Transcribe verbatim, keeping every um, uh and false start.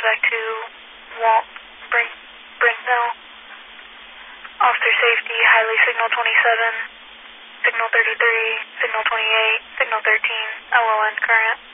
back to Walt Brink, Brinkville. Officer safety, highly signal twenty-seven, signal thirty-three, signal twenty-eight, signal thirteen, L O N current.